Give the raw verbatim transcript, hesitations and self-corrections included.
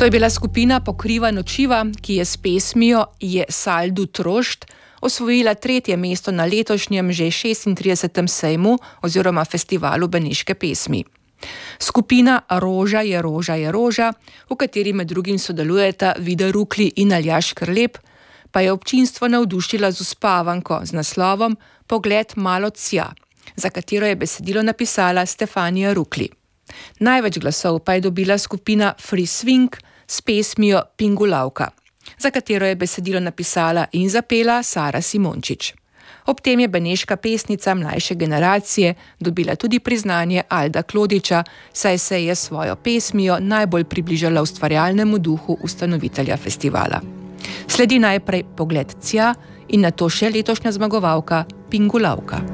To je bila skupina Pokriva nočiva, ki je s pesmijo Je saldu trošt osvojila tretje mesto na letošnjem že šestintridesetem sejmu oziroma festivalu beneške pesmi. Skupina Roža je roža je roža, v kateri med drugim sodelujeta Vida Rukli in Aljaž Krlep, pa je občinstvo navdušila z uspavanko z naslovom Pogled malo cija, za katero je besedilo napisala Stefanija Rukli. Največ glasov pa je dobila skupina Free Swing s pesmijo Pingulavka, za katero je besedilo napisala in zapela Sara Simončič. Ob tem je beneška pesnica mlajše generacije dobila tudi priznanje Alda Klodiča, saj se je svojo pesmijo najbolj približala ustvarjalnemu duhu ustanovitelja festivala. Sledi najprej Pogled cija in nato še letošnja zmagovalka Pingulavka.